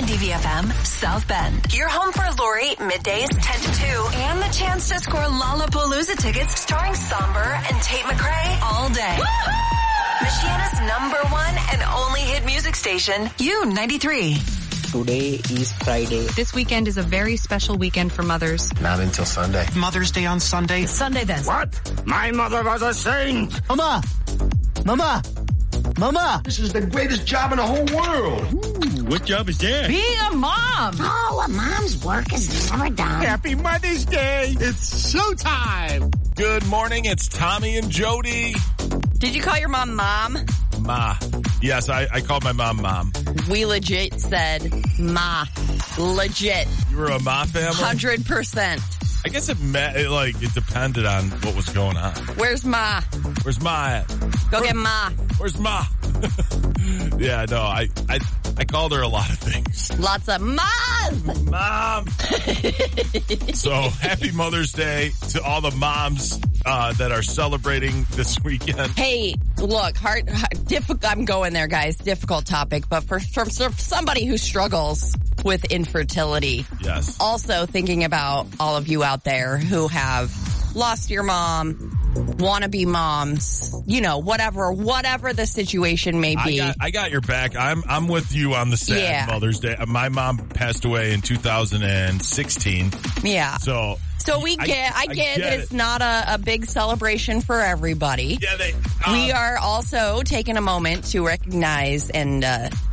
and DVFM South Bend. Your home for Lori middays 10 to 2 and the chance to score Lollapalooza tickets starring Somber and Tate McRae all day. Woo-hoo! Michiana's #1 and only hit music station, U93. Today is Friday. This weekend is a very special weekend for mothers. Not until Sunday. Mother's Day on Sunday. Sunday then. What? My mother was a saint. Mama! Mama! Mama! This is the greatest job in the whole world. Ooh, what job is that? Being a mom! Oh, a mom's work is never done. Happy Mother's Day! It's showtime! Good morning, it's Tommy and Jody. Did you call your mom Mom? Ma. Yes, I called my mom Mom. We legit said Ma. Legit. You were a Ma family? 100%. I guess it depended on what was going on. Where's Ma? Where's Ma at? Get Ma. Where's Ma? Yeah, no, I called her a lot of things. Lots of Ma's! Mom! So, happy Mother's Day to all the moms that are celebrating this weekend. Hey, look, I'm going there, guys. Difficult topic, but for somebody who struggles with infertility. Yes. Also thinking about all of you out there who have lost your mom, want to be moms, whatever the situation may be. I got your back. I'm with you on the sad Mother's Day. My mom passed away in 2016. Yeah. So I get that it's not a big celebration for everybody. Yeah, we are also taking a moment to recognize and,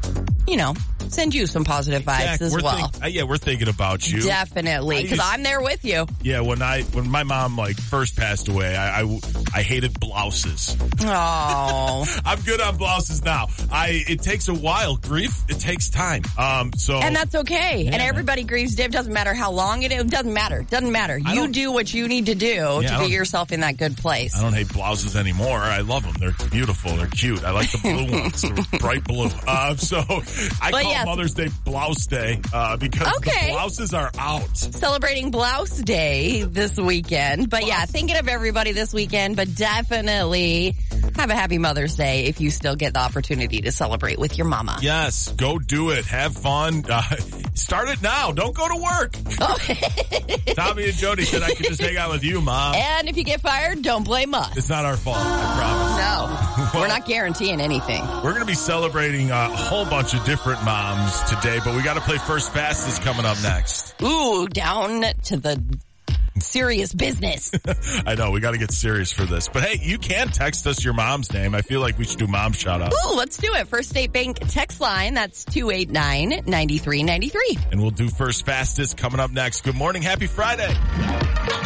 send you some positive vibes as well. We're thinking about you. Definitely, because I'm there with you. Yeah, when my mom first passed away, I hated blouses. Oh. I'm good on blouses now. It takes a while. Grief, it takes time. And that's okay. Yeah. And everybody grieves. It doesn't matter how long it is. It doesn't matter. Doesn't matter. You do what you need to do to get yourself in that good place. I don't hate blouses anymore. I love them. They're beautiful. They're cute. I like the blue ones. They're bright blue. I call Mother's Day Blouse Day because the blouses are out. Celebrating Blouse Day this weekend. But thinking of everybody this weekend, but definitely have a happy Mother's Day if you still get the opportunity to celebrate with your mama. Yes, go do it. Have fun. Start it now. Don't go to work. Tommy and Jody said I could just hang out with you, Mom. And if you get fired, don't blame us. It's not our fault, I promise. No, we're not guaranteeing anything. We're going to be celebrating a whole bunch of different moms today, but we got to play First Fastest coming up next. Ooh, down to the serious business. I know, we got to get serious for this. But hey, you can text us your mom's name. I feel like we should do mom shout out. Ooh, let's do it. First State Bank text line, that's 289-9393. And we'll do First Fastest coming up next. Good morning. Happy Friday.